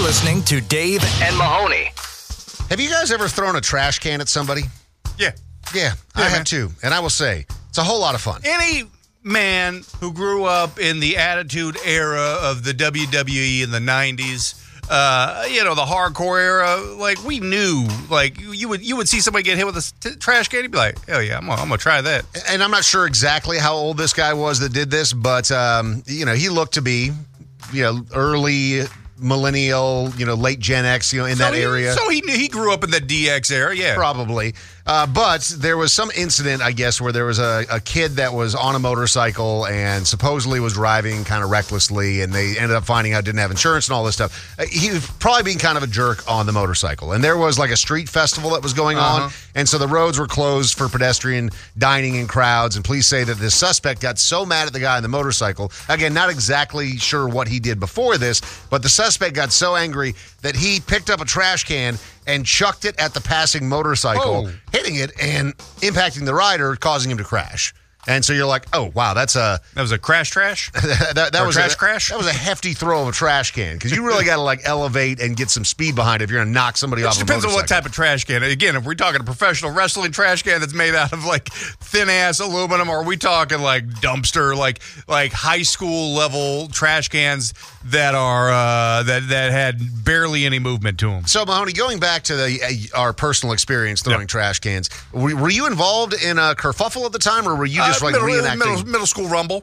listening to Dave and Mahoney. Have you guys ever thrown a trash can at somebody? Yeah. Yeah, I have too. And I will say, it's a whole lot of fun. Any man who grew up in the Attitude Era of the WWE in the 90s, the hardcore era, like, we knew, like, you would see somebody get hit with a trash can, you'd be like, hell yeah, I'm gonna try that. And I'm not sure exactly how old this guy was that did this, but, he looked to be, early millennial, late Gen X, in that area. So he grew up in the DX era, yeah. Probably. But there was some incident, I guess, where there was a kid that was on a motorcycle and supposedly was driving kind of recklessly, and they ended up finding out didn't have insurance and all this stuff. He was probably being kind of a jerk on the motorcycle. And there was like a street festival that was going on, and so the roads were closed for pedestrian dining and crowds, and police say that the suspect got so mad at the guy on the motorcycle, again, not exactly sure what he did before this, but the suspect got so angry that he picked up a trash can and chucked it at the passing motorcycle, hitting it and impacting the rider, causing him to crash. And so you're like, oh, wow, that was a crash? that was crash? That was a hefty throw of a trash can, because you really got to elevate and get some speed behind it if you're going to knock somebody off a motorcycle. Depends on what type of trash can. Again, if we're talking a professional wrestling trash can that's made out of thin ass aluminum, or are we talking dumpster, like high school level trash cans that are that had barely any movement to them? So, Mahoney, going back to our personal experience throwing trash cans, were you involved in a kerfuffle at the time, or were you just reenacting? Middle school rumble.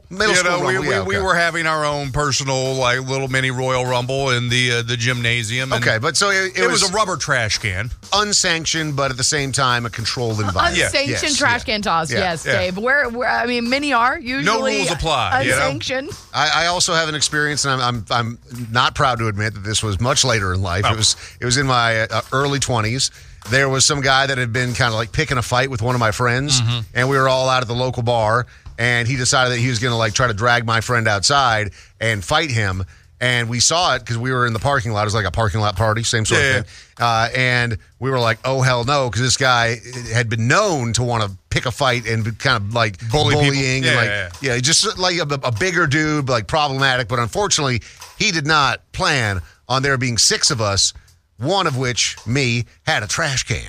We were having our own personal little mini Royal Rumble in the gymnasium. Okay, but so it was a rubber trash can, unsanctioned, but at the same time a controlled environment. Unsanctioned trash can toss. Yes, Dave. Where many are usually no rules apply. Unsanctioned. I also have an experience, and I'm not proud to admit that this was much later in life. Oh. It was in my early 20s. There was some guy that had been kind of picking a fight with one of my friends, and we were all out at the local bar, and he decided that he was going to try to drag my friend outside and fight him. And we saw it because we were in the parking lot. It was like a parking lot party, same sort of thing. And we were like, oh, hell no, because this guy had been known to want to pick a fight and be kind of bullying. Just a bigger dude, problematic. But unfortunately, he did not plan on there being 6 of us, one of which, me, had a trash can.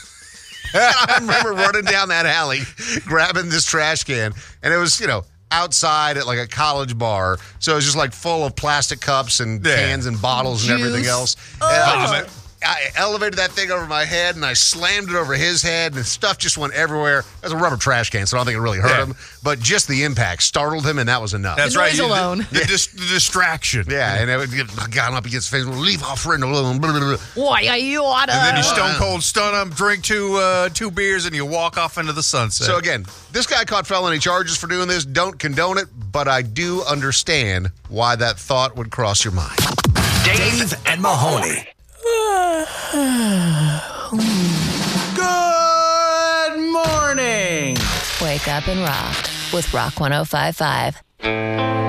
I remember running down that alley, grabbing this trash can, and it was, outside at a college bar. So it was just full of plastic cups and cans and bottles and everything else. And I elevated that thing over my head, and I slammed it over his head, and stuff just went everywhere. It was a rubber trash can, so I don't think it really hurt him. But just the impact startled him, and that was enough. That's right. Alone. The distraction. Yeah, and it got him up against his face. Leave our friend alone. Why are you on? And then you stone cold stun him, drink two beers, and you walk off into the sunset. So again, this guy caught felony charges for doing this. Don't condone it, but I do understand why that thought would cross your mind. Dave and Mahoney. Good morning. Wake up and rock with Rock 105.5.